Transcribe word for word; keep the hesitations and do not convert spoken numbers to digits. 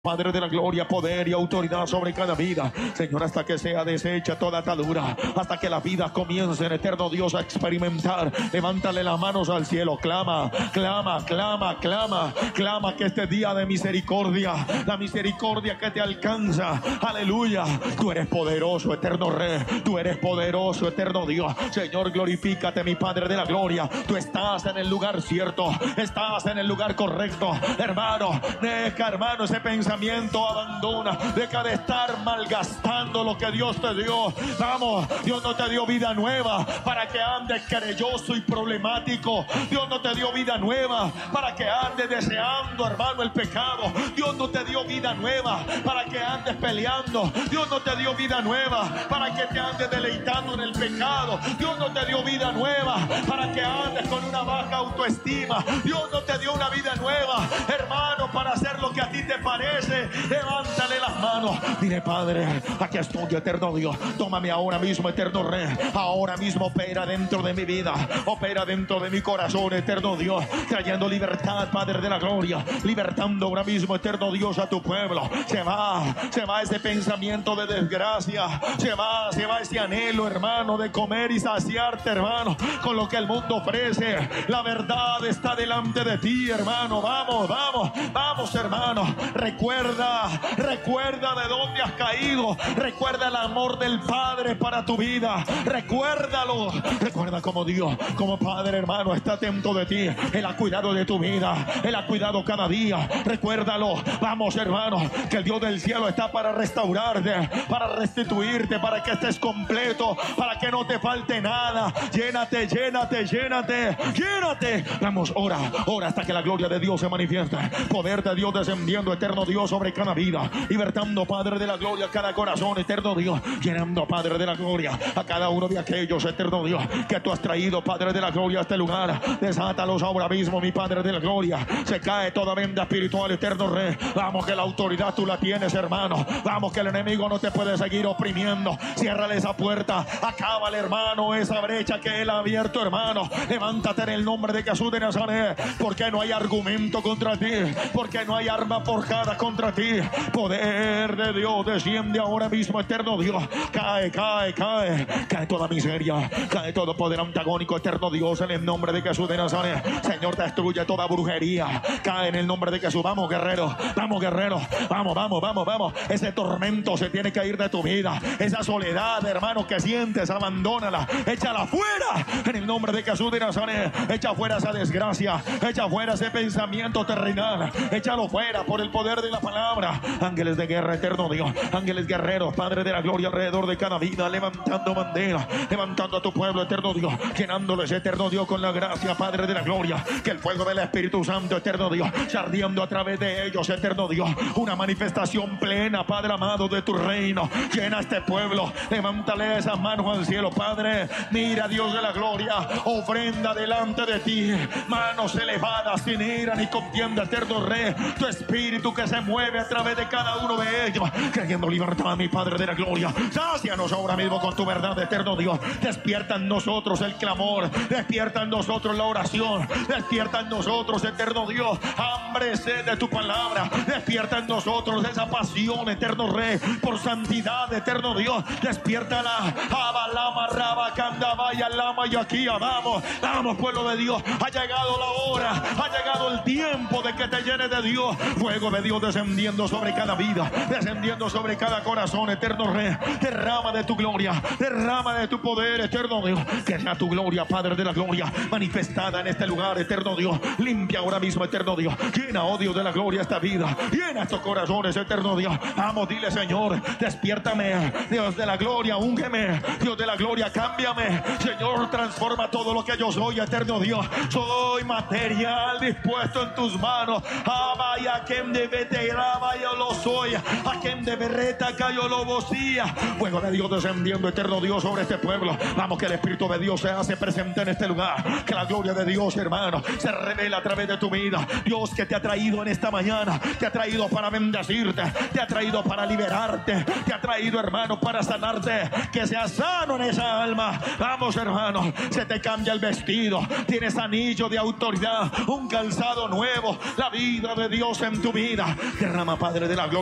Padre de la gloria, poder y autoridad sobre cada vida, Señor, hasta que sea deshecha toda atadura, hasta que la vida comience, en eterno Dios, a experimentar. Levántale las manos al cielo, clama, clama, clama, clama, clama que este día de misericordia, la misericordia que te alcanza, aleluya. Tú eres poderoso, eterno Rey, tú eres poderoso, eterno Dios. Señor, glorifícate, mi Padre de la gloria. Tú estás en el lugar cierto, estás en el lugar correcto, hermano. Deja, hermano, ese pensamiento abandona, deja de estar malgastando lo que Dios te dio. Vamos, Dios no te dio vida nueva para que andes querelloso y problemático. Dios no te dio vida nueva para que andes deseando, hermano, el pecado. Dios no te dio vida nueva para que andes peleando. Dios no te dio vida nueva para que te andes deleitando en el pecado. Dios no te dio vida nueva para que andes con una baja autoestima. Dios no te dio una vida nueva, hermano, para hacer lo que a ti te parece. Levántale las manos, dile: Padre, aquí estoy, eterno Dios. Tómame ahora mismo, eterno Rey. Ahora mismo opera dentro de mi vida, opera dentro de mi corazón, eterno Dios, trayendo libertad, Padre de la gloria, libertando ahora mismo, eterno Dios, a tu pueblo. Se va, se va ese pensamiento de desgracia, se va, se va ese anhelo, hermano, de comer y saciarte, hermano, con lo que el mundo ofrece. La verdad está delante de ti, hermano. Vamos, vamos, vamos, hermano. Recuerda, recuerda de dónde has caído. Recuerda el amor del Padre para tu vida. Recuérdalo. Recuerda como Dios, como Padre, hermano, está atento de ti. Él ha cuidado de tu vida. Él ha cuidado cada día. Recuérdalo. Vamos, hermano, que el Dios del cielo está para restaurarte, para restituirte, para que estés completo, para que no te falte nada. Llénate, llénate, llénate, llénate. Vamos, ora, ora hasta que la gloria de Dios se manifieste. Poder de Dios descendiendo, eterno Dios, sobre cada vida, libertando, Padre de la gloria, cada corazón, eterno Dios, llenando, Padre de la gloria, a cada uno de aquellos, eterno Dios, que tú has traído, Padre de la gloria, a este lugar. Desátalos ahora mismo, mi Padre de la gloria. Se cae toda venda espiritual, eterno Rey. Vamos, que la autoridad tú la tienes, hermano. Vamos, que el enemigo no te puede seguir oprimiendo. Ciérrale esa puerta, acábale, hermano, esa brecha que él ha abierto, hermano. Levántate en el nombre de Jesús de Nazaret, porque no hay argumento contra ti, porque no hay arma forjada contra ti. Poder de Dios desciende ahora mismo, eterno Dios. Cae, cae, cae, cae toda miseria, cae todo poder antagónico, eterno Dios, en el nombre de Jesús de Nazaret. Señor, destruye toda brujería. Cae en el nombre de Jesús. Vamos, guerreros, vamos, guerreros, vamos, vamos, vamos, vamos. Ese tormento se tiene que ir de tu vida. Esa soledad, hermano, que sientes, abandónala, échala fuera en el nombre de Jesús de Nazaret. Echa fuera esa desgracia, echa fuera ese pensamiento terrenal, échalo fuera por el poder de la palabra. Ángeles de guerra, eterno Dios, ángeles guerreros, Padre de la gloria, alrededor de cada vida, levantando bandera, levantando a tu pueblo, eterno Dios, llenándoles, eterno Dios, con la gracia, Padre de la gloria. Que el fuego del Espíritu Santo, eterno Dios, se ardiendo a través de ellos, eterno Dios, una manifestación plena, Padre amado, de tu reino. Llena este pueblo, levántale esas manos al cielo, Padre. Mira, Dios de la gloria, ofrenda delante de ti, manos elevadas, sin ira ni contienda, eterno Rey. Tu espíritu que se mueve a través de cada uno de ellos, creyendo libertad, mi Padre de la gloria. Sácianos ahora mismo con tu verdad, eterno Dios. Despierta en nosotros el clamor, despierta en nosotros la oración, despierta en nosotros, eterno Dios, hambre, sed de tu palabra. Despierta en nosotros esa pasión, eterno Rey, por santidad, eterno Dios. Despiértala. Abalama, Rabacanda, vaya, lama y aquí, vamos, vamos, pueblo de Dios. Ha llegado la hora, ha llegado el tiempo de que te llenes de Dios. Fuego de Dios descendiendo sobre cada vida, descendiendo sobre cada corazón, eterno Rey. Derrama de tu gloria, derrama de tu poder, eterno Dios. Que sea tu gloria, Padre de la gloria, manifestada en este lugar, eterno Dios. Limpia ahora mismo, eterno Dios. Llena, oh Dios de la gloria, esta vida. Llena estos corazones, eterno Dios. Vamos, dile: Señor, despiértame, Dios de la gloria, úngeme, Dios de la gloria, cámbiame, Señor, transforma todo lo que yo soy, eterno Dios. Soy material dispuesto en tus manos. Vaya, a quien de veteraba yo lo soy, a quien de berreta que yo lo vocía. Fuego de Dios descendiendo, eterno Dios, sobre este pueblo. Vamos, que el Espíritu de Dios se hace presente en este lugar. Que la gloria de Dios, hermano, se revela a través de tu vida. Dios, que te ha traído en esta mañana, te ha traído para bendecirte, te ha traído para liberarte, te ha traído, hermano, para sanarte. Que seas sano en esa alma. Vamos, hermano, se te cambia el vestido, tienes anillo de autoridad, un calzado nuevo, la vida de Dios en tu vida. Derrama, Padre de la